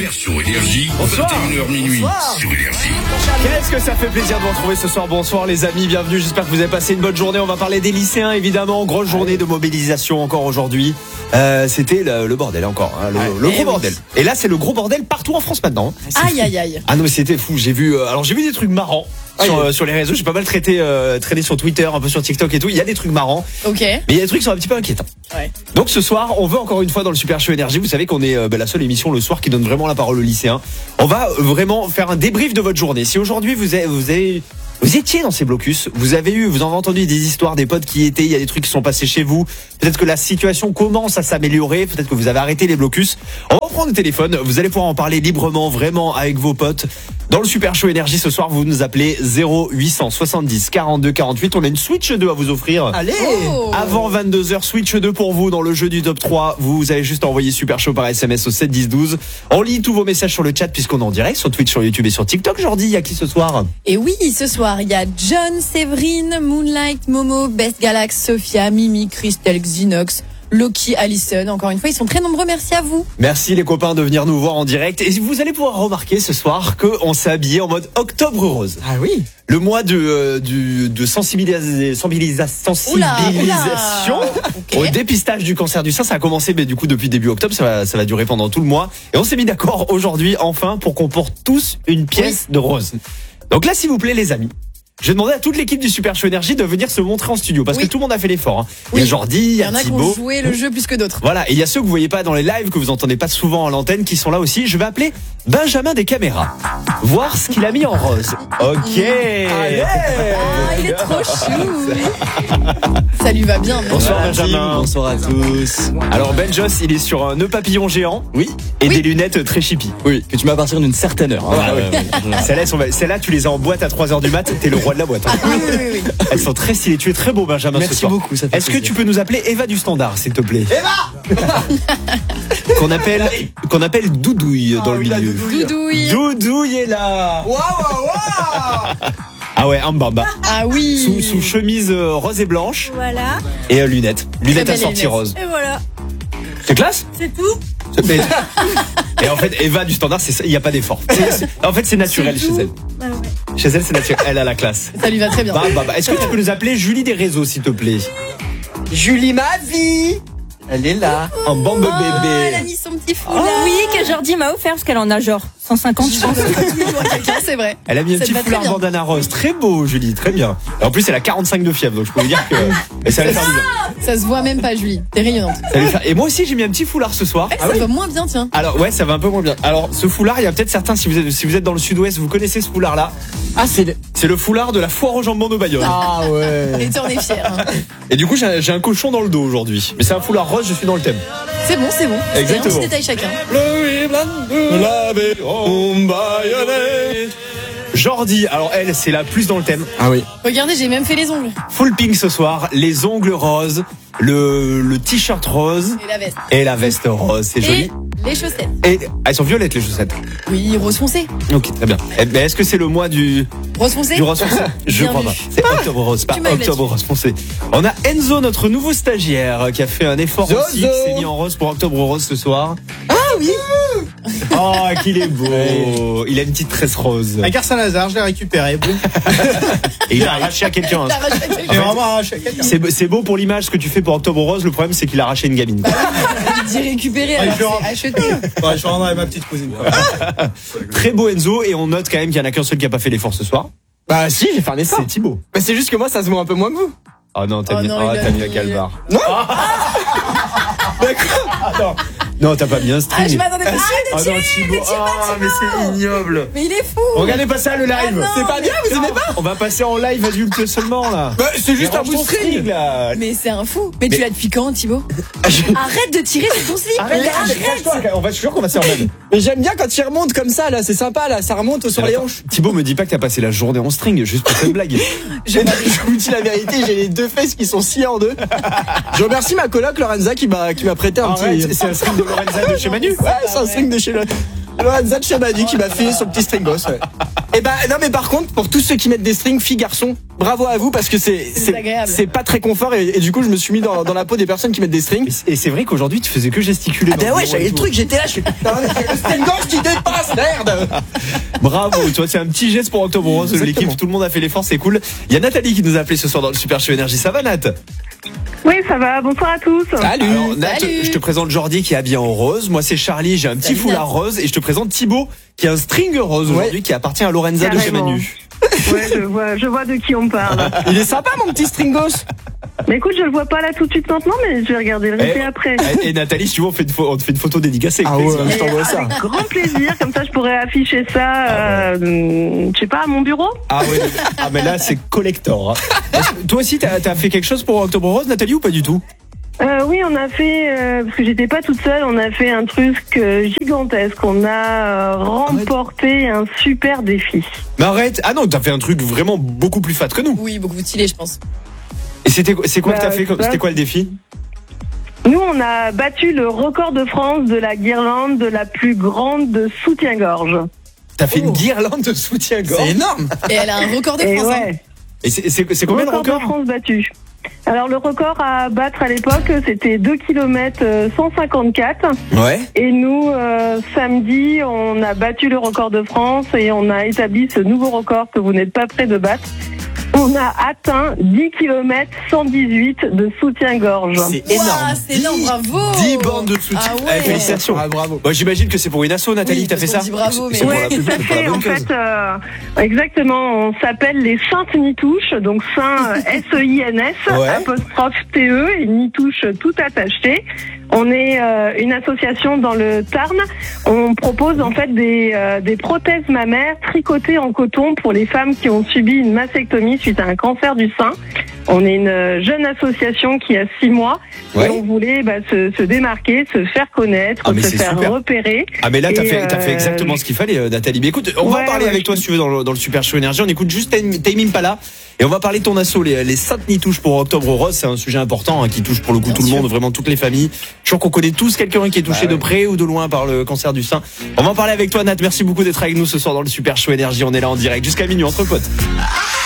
Super sur Énergie. Bonsoir. 21h minuit. Bonsoir. Sur Énergie. Qu'est-ce que ça fait plaisir de vous retrouver ce soir. Bonsoir les amis, bienvenue. J'espère que vous avez passé une bonne journée. On va parler des lycéens évidemment. Grosse journée de mobilisation encore aujourd'hui. C'était le bordel encore, hein, le gros bordel. Et là c'est le gros bordel partout en France maintenant. Aïe aïe aïe. Ah non mais c'était fou. J'ai vu des trucs marrants. Sur les réseaux, j'ai pas mal traîné sur Twitter, un peu sur TikTok et tout. Il y a des trucs marrants. Ok. Mais il y a des trucs qui sont un petit peu inquiétants. Ouais. Donc ce soir, on veut encore une fois dans le Super Show Énergie. Vous savez qu'on est la seule émission le soir qui donne vraiment la parole aux lycéens. On va vraiment faire un débrief de votre journée. Si aujourd'hui vous étiez dans ces blocus, vous avez entendu des histoires des potes qui y étaient, il y a des trucs qui sont passés chez vous. Peut-être que la situation commence à s'améliorer, peut-être que vous avez arrêté les blocus. On va prendre le téléphone, vous allez pouvoir en parler librement, vraiment avec vos potes. Dans le Super Show Énergie ce soir, vous nous appelez 0870 42 48. On a une Switch 2 à vous offrir. Allez. Avant 22h, Switch 2 pour vous dans le jeu du top 3. Vous avez juste envoyé Super Show par SMS au 7 10 12. On lit tous vos messages sur le chat puisqu'on est en direct sur Twitch, sur YouTube et sur TikTok. Jordi, il y a qui ce soir? Et oui, ce soir, il y a John, Séverine, Moonlight, Momo, Best Galax, Sophia, Mimi, Christelle, Xinox, Loki, Allison. Encore une fois, ils sont très nombreux. Merci à vous. Merci les copains de venir nous voir en direct. Et vous allez pouvoir remarquer ce soir qu'on s'est habillé en mode Octobre Rose. Ah oui. Le mois de sensibilisation Okay. au dépistage du cancer du sein. Ça a commencé du coup depuis début octobre. Ça va durer pendant tout le mois. Et on s'est mis d'accord aujourd'hui enfin pour qu'on porte tous une pièce de rose. Donc là, s'il vous plaît les amis, je vais demander à toute l'équipe du Super Show Énergie de venir se montrer en studio parce que tout le monde a fait l'effort. Hein. Il y a Jordi, il y a en a qui Thibaut. ont joué le jeu plus que d'autres. Voilà, et il y a ceux que vous voyez pas dans les lives, que vous entendez pas souvent à l'antenne, qui sont là aussi. Je vais appeler Benjamin des caméras. Voir ce qu'il a mis en rose. Ok. Allez. Ah, il est trop chou. Ça lui va bien. Bonsoir Voilà, Benjamin. team. Bonsoir à tous. Alors Benjos, il est sur un nœud papillon géant. Oui. Et des lunettes très chippy. Oui. Que tu mets à partir d'une certaine heure. Ah ouais. Celle-là, tu les as en boîte à 3h du mat, t'es le roi de la boîte. Hein. Oui. Elles sont très stylées. Tu es très beau Benjamin ce Merci soir. beaucoup. Ça fait Est-ce que plaisir. tu peux nous appeler Eva du Standard, s'il te plaît? Eva Qu'on appelle Doudouille dans le milieu. Doudouille. Doudouille est là. Ah ouais, un bamba. Ah oui. Sous chemise rose et blanche Voilà, et lunettes. Lunettes belle assorties lunettes. rose. et voilà, C'est classe. c'est tout. Et en fait, Eva du Standard, il n'y a pas d'effort. En fait, c'est naturel C'est chez tout. elle. Ah ouais. Chez elle, c'est naturel. Elle a la classe. Ça lui va très bien. Bah. Est-ce que tu peux nous appeler Julie des réseaux, s'il te plaît? Julie ma vie. Elle est là. Un bambe Oh, elle a bébé. mis son petit foulard. Oui, que Jordi m'a offert parce qu'elle en a genre 150, je pense. C'est vrai. Elle a mis un Ça petit te va très foulard bien. bandana rose. Très beau, Julie. Très bien. Et en plus, elle a 45 de fièvre. Donc, je peux vous dire que et ça va lui faire du bien. Ça se voit même pas, Julie. T'es rayonnante. Ça va lui faire- Et moi aussi, j'ai mis un petit foulard ce soir. Ça va moins bien, tiens. Alors ouais, ça va un peu moins bien. Alors ce foulard, il y a peut-être certains, si vous êtes dans le sud-ouest, vous connaissez ce foulard-là. Ah c'est. C'est le foulard de la foire aux jambons de Bayonne. Ah ouais. Et tu en es fier. Hein. Et du coup, j'ai un cochon dans le dos aujourd'hui. Mais c'est un foulard rose, je suis dans le thème. C'est bon. Exactement. C'est un petit détail chacun. Jordi, alors elle, c'est la plus dans le thème. Ah oui. Regardez, j'ai même fait les ongles. Full pink ce soir, les ongles roses, le t-shirt rose Et la veste. et la veste rose. C'est joli. Et les chaussettes. Et elles sont violettes les chaussettes. Oui, rose foncé. Ok, très bien. Mais est-ce que c'est le mois du Rose foncé. rose foncé? Je Bien crois vu. pas. C'est octobre rose, pas Tu m'as eu octobre rose foncé. On a Enzo, notre nouveau stagiaire, qui a fait un effort Zozo. aussi, qui s'est mis en rose pour octobre rose ce soir. Ah oui. Oh, qu'il est beau. Il a une petite tresse rose. Avec Saint-Lazare, je l'ai récupéré. Boum. Et il a arraché à quelqu'un. hein. T'as arraché à quelqu'un. J'ai vraiment arraché à quelqu'un. C'est beau pour l'image ce que tu fais pour octobre rose. Le problème, c'est qu'il a arraché une gamine. Je dis récupérer, Ouais, alors je le c'est acheter. Ouais, je rendrai à ma petite cousine. Très beau Enzo. Et on note quand même qu'il y en a qu'un seul qui a pas fait l'effort ce soir. Bah si, j'ai fait un effort. C'est Thibaut. Mais c'est juste que moi ça se voit un peu moins que vous. Oh non, t'as Oh mis, non, oh, il a t'as mis mis- un calvar. Non, t'as pas mis un string. Ah, je m'attendais pas. Arrête Oh de tirer. non, Thibaut. Ah, mais c'est ignoble. Mais il est fou. Regardez pas ça le live. Ah non, C'est pas bien, vous aimez pas? On va passer en live adulte seulement là. Bah c'est juste Mais un range bout ton de string. là. Mais c'est un fou. Mais tu l'as depuis quand, Thibaut? Arrête de tirer sur ton slip. Arrête. On va sûr qu'on va se faire même. Mais j'aime bien quand il remonte comme ça là, c'est sympa là, ça remonte sur les hanches. Thibaut me dit pas que t'as passé la journée en string juste pour faire une blague. Je vous dis la vérité, j'ai les deux fesses qui sont sciées en deux. Je remercie ma coloc Lorenza qui m'a prêté un Arrête, petit. c'est un string de Lorenza de chez Manu. Ouais, c'est un string de chez Lorenza de chez Manu qui m'a filé son petit string boss. Ouais. Et ben non, mais par contre, pour tous ceux qui mettent des strings, filles, garçons, bravo à vous parce que agréable. c'est pas très confort et du coup je me suis mis dans la peau des personnes qui mettent des strings. Et c'est vrai qu'aujourd'hui tu faisais que gesticuler. Ah dans ben le ouais, bureau j'avais et le tout. truc, j'étais là, je fais putain, j'ai le string gauche qui dépasse, merde. Bravo, tu vois, c'est un petit geste pour Octobre Rose de Exactement. l'équipe. Tout le monde a fait l'effort, c'est cool. Il y a Nathalie qui nous a appelé ce soir dans le Super Show Énergie. Ça va, Nat? Oui, ça va. Bonsoir à tous. Salut. Alors, Nat, Salut. je te présente Jordi qui est habillé en rose. Moi, c'est Charlie, j'ai un petit Salut, foulard Nat. rose. Et je te présente Thibaut qui a un string rose Ouais. aujourd'hui qui appartient à Lorenza de chez Carrément. Manu. Ouais, je vois de qui on parle. Il est sympa mon petit string gauche. Mais écoute, je le vois pas là tout de suite maintenant, mais je vais regarder le replay après. Et Nathalie, si tu veux, on te fait une photo dédicacée. Ah avec ouais, plaisir. je t'envoie ça. Avec grand plaisir, comme ça je pourrais afficher ça, je sais pas, à mon bureau. Ah ouais, ah mais là c'est collector. Hein. Toi aussi t'as fait quelque chose pour Octobre Rose, Nathalie, ou pas du tout? Oui, on a fait, parce que j'étais pas toute seule, on a fait un truc gigantesque. On a remporté un super défi. Mais arrête. Ah non, t'as fait un truc vraiment beaucoup plus fat que nous. Oui, beaucoup stylé, je pense. Et c'est quoi que t'as fait? ça. C'était quoi le défi? Nous, on a battu le record de France de la guirlande de la plus grande de soutien-gorge. T'as fait une guirlande de soutien-gorge. C'est énorme. Et elle a un record de Et France. hein. ouais. Et c'est combien le record? de France battu. Alors, le record à battre à l'époque, c'était 2 km 154. Ouais. Et nous, samedi, on a battu le record de France et on a établi ce nouveau record que vous n'êtes pas prêt de battre. On a atteint 10 km 118 de soutien-gorge. C'est énorme. Ouah, c'est énorme, bravo. 10 bandes de soutien. Ah ouais. Félicitations. Ah, bravo. Moi j'imagine que c'est pour une asso, Nathalie, Oui, t'as fait parce ça? qu'on dit bravo, mais- C'est pour Ouais, la tout pub, à c'est pour la fait. En bonne cause. fait, exactement, on s'appelle les Saintes Nitouches, donc Saint S-E-I-N-S, Ouais. apostrophe T-E et Nitouche tout attaché. On est une association dans le Tarn. On propose en fait des prothèses mammaires tricotées en coton pour les femmes qui ont subi une mastectomie suite à un cancer du sein. On est une jeune association qui a 6 mois Ouais. et on voulait se démarquer, se faire connaître, Ah, mais se c'est faire super. repérer. Ah mais là t'as Et, fait exactement ce qu'il fallait, Nathalie. Mais écoute, on va en Ouais, parler ouais, avec toi je- si tu veux dans le Super Show Énergie. On écoute juste Time Impala et on va parler de ton asso, les Saintes Nitouches pour Octobre Rose. C'est un sujet important qui touche pour le coup Bien tout le sûr. monde, vraiment toutes les familles. Je suis sûr qu'on connaît tous quelqu'un qui est touché de près ou de loin par le cancer du sein. On va en parler avec toi, Nat. Merci beaucoup d'être avec nous ce soir dans le Super Show Énergie. On est là en direct jusqu'à minuit entre potes.